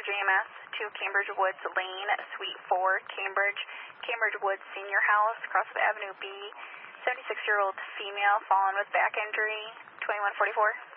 Cambridge EMS to Cambridge Woods Lane, Suite 4, Cambridge Woods Senior House, across with Avenue B. 76-year-old female fallen with back injury, 2144.